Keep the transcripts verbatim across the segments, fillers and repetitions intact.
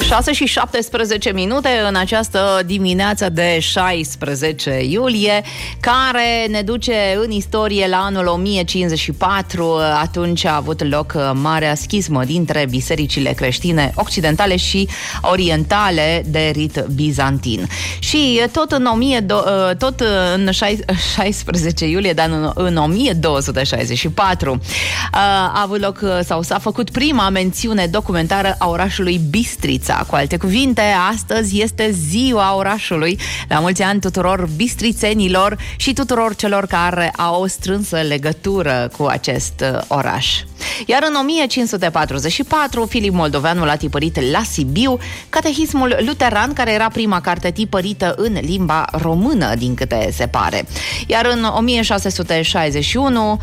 șase și șaptesprezece minute în această dimineață de șaisprezece iulie, care ne duce în istorie la anul o mie cincizeci și patru. Atunci a avut loc marea schismă dintre bisericile creștine occidentale și orientale de rit bizantin. Și tot în, o mie, tot în șaisprezece iulie, dar în, în o mie două sute șaizeci și patru a avut loc sau s-a făcut prima mențiune documentară a orașului Bistrița. Cu alte cuvinte, astăzi este ziua orașului. La mulți ani tuturor bistrițenilor și tuturor celor care au o strânsă legătură cu acest oraș. Iar în o mie cinci sute patruzeci și patru, Filip Moldoveanu a tipărit la Sibiu Catehismul Luteran, care era prima carte tipărită în limba română, din câte se pare. Iar în o mie șase sute șaizeci și unu,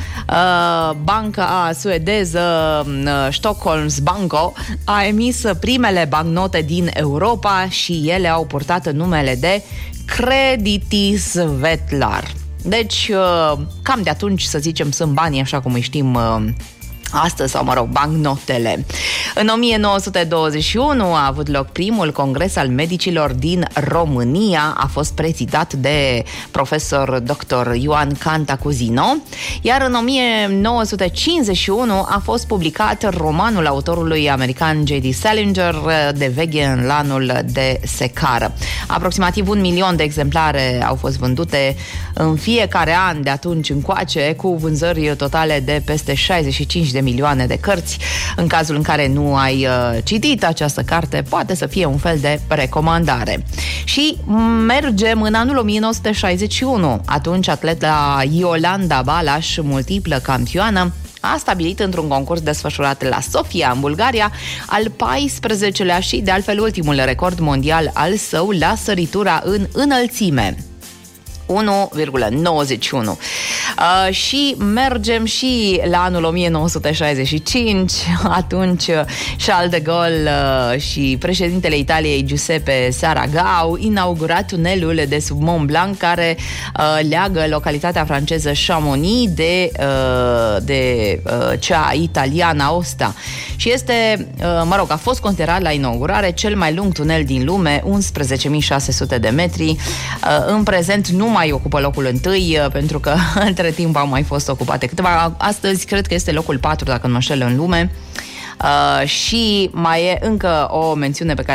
banca suedeză Stockholms Banco a emis primele bancnote din Europa și ele au purtat numele de Creditis Vetlar. Deci, cam de atunci, să zicem, sunt banii așa cum îi știm astăzi, sau mă rog, bancnotele. În o mie nouă sute douăzeci și unu a avut loc primul congres al medicilor din România. A fost prezidat de profesor doctor Ioan Cantacuzino. Iar în o mie nouă sute cincizeci și unu a fost publicat romanul autorului american J D Salinger, De veche în lanul de secară. Aproximativ un milion de exemplare au fost vândute în fiecare an de atunci încoace, cu vânzări totale de peste șaizeci și cinci de milioane de cărți. În cazul în care nu ai uh, citit această carte, poate să fie un fel de recomandare. Și mergem în anul o mie nouă sute șaizeci și unu. Atunci atleta Iolanda Balas, multiplă campioană, a stabilit într-un concurs desfășurat la Sofia, în Bulgaria, al paisprezecelea și, de altfel, ultimul record mondial al său la săritura în înălțime. unu virgulă nouăzeci și unu. Uh, și mergem și la anul o mie nouă sute șaizeci și cinci. Atunci Charles de Gaulle uh, și președintele Italiei Giuseppe Saragat au inaugurat tunelul de sub Mont Blanc, care uh, leagă localitatea franceză Chamonix de, uh, de uh, cea italiană Aosta. Și este, uh, mă rog, a fost considerat la inaugurare cel mai lung tunel din lume, unsprezece mii șase sute de metri. Uh, în prezent nu mai ocupă locul întâi, pentru că între timp au mai fost ocupate câteva. Astăzi cred că este locul patru, dacă nu mă înșel, în lume. Uh, și mai e încă o mențiune pe care